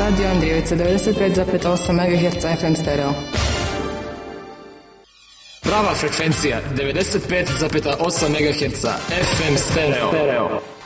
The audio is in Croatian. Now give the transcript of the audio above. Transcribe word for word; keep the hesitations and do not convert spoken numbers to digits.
Radio Andrijevica devedeset pet zarez osam megaherca F M stereo. Prava frekvencija devedeset pet zarez osam megaherca F M stereo.